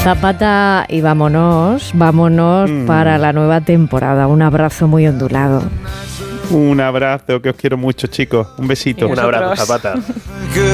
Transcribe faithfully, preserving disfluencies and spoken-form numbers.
Zapata y vámonos, vámonos mm. para la nueva temporada. Un abrazo muy ondulado. Un abrazo, que os quiero mucho, chicos. Un besito. Un abrazo, Zapata.